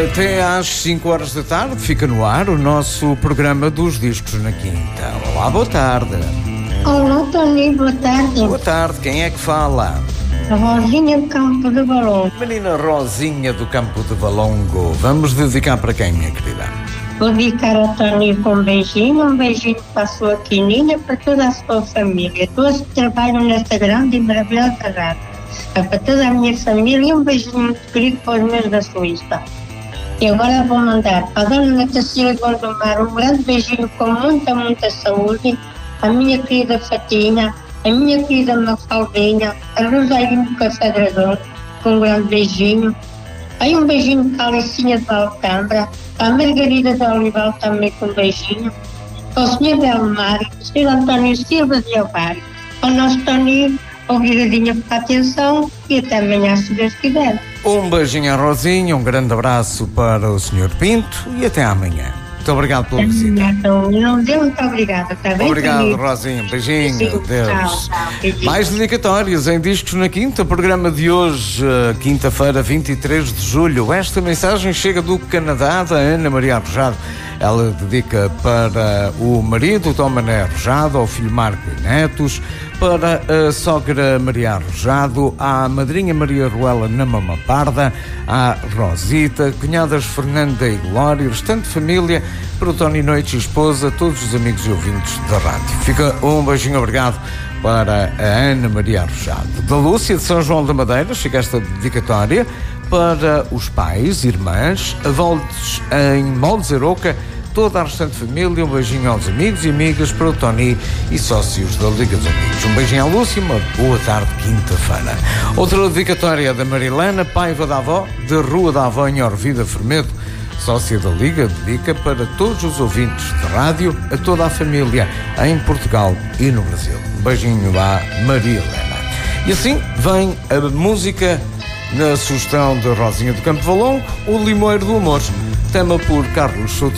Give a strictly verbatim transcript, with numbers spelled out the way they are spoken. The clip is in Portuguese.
Até às cinco horas da tarde fica no ar o nosso programa dos discos na quinta. Olá, boa tarde. Olá, Tony, boa tarde. Boa tarde, quem é que fala? A Rosinha do Campo de Valongo. Menina Rosinha do Campo de Valongo. Vamos dedicar para quem, minha querida? Vou dedicar a Tony com um beijinho, um beijinho para a sua quininha, para toda a sua família, todos que trabalham nesta grande e maravilhosa rádio. Para toda a minha família, um beijinho muito querido para os meus da Suíça. E agora vou mandar para a Dona Natácia de Gondomar um grande beijinho com muita, muita saúde, a minha querida Fatinha, a minha querida Mafaldinha, a Rosalinho do Café Dragão, com um grande beijinho. Aí um beijinho para a Alicinha de Alcâmbra, para a Margarida de Olival também com um beijinho, para o senhor Belmar, para o senhor António Silva de Alvar, para o nosso Toninho, obrigadinha pela atenção e até amanhã, se Deus quiser. Um beijinho à Rosinha, um grande abraço para o senhor Pinto e até amanhã. Muito obrigado pela visita. Não deu, muito obrigada, está bem? Obrigado, querido? Rosinha. Beijinho, Beijinho, Deus. tchau, tchau, beijinho. Mais dedicatórios em Discos na Quinta, programa de hoje, quinta-feira, vinte e três de julho. Esta mensagem chega do Canadá, da Ana Maria Arrojado. Ela dedica para o marido, Tom Mané Arrojado, ao filho Marco e netos, para a sogra Maria Arrojado, à madrinha Maria Ruela na Mama Parda, à Rosita, cunhadas Fernanda e Glória, restante família, para o Tony Noites e esposa, todos os amigos e ouvintes da rádio. Fica um beijinho, obrigado para a Ana Maria Arrojado. Da Lúcia de São João da Madeira chega esta dedicatória para os pais, irmãs, avós em Moldes Aroca, toda a restante família, um beijinho aos amigos e amigas, para o Tony e sócios da Liga dos Amigos. Um beijinho à Lúcia, uma boa tarde, quinta-feira. Outra dedicatória da Marilena, Paiva da Avó, da Rua da Avó em Orvida Fermedo, sócia da Liga, dedica para todos os ouvintes de rádio, a toda a família em Portugal e no Brasil. Um beijinho à Maria Helena. E assim vem a música na sugestão de Rosinha do Campo Valongo, O Limoeiro do Amor, tema por Carlos Souto.